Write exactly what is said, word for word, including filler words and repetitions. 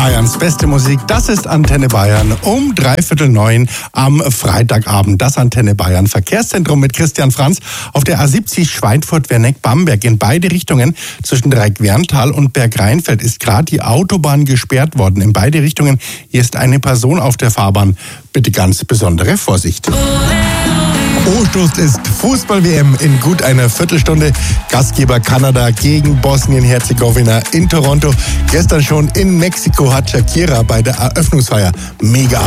Bayerns beste Musik, das ist Antenne Bayern um dreiviertel neun am Freitagabend. Das Antenne Bayern Verkehrszentrum mit Christian Franz auf der A siebzig Schweinfurt-Werneck-Bamberg. In beide Richtungen zwischen Dreieck-Werntal und Bergrheinfeld ist gerade die Autobahn gesperrt worden. In beide Richtungen. Hier ist eine Person auf der Fahrbahn. Bitte ganz besondere Vorsicht. O-Stoß ist Fußball-W M in gut einer Viertelstunde. Gastgeber Kanada gegen Bosnien-Herzegowina in Toronto. Gestern schon in Mexiko hat Shakira bei der Eröffnungsfeier mega